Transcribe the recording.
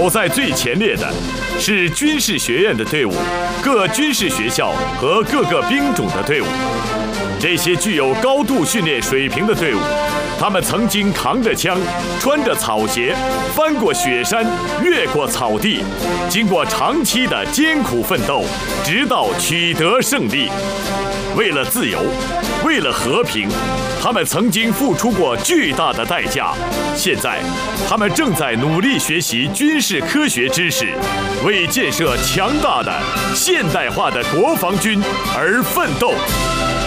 走在最前列的是军事学院的队伍、各军事学校和各个兵种的队伍。这些具有高度训练水平的队伍，他们曾经扛着枪，穿着草鞋，翻过雪山，越过草地，经过长期的艰苦奋斗，直到取得胜利。为了自由，为了和平，他们曾经付出过巨大的代价。现在，他们正在努力学习军事科学知识，为建设强大的现代化的国防军而奋斗。